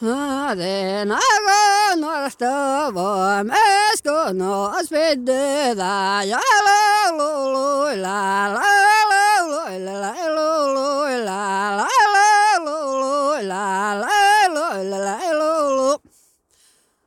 Den aga norstava mesko nos fedda ja la la la la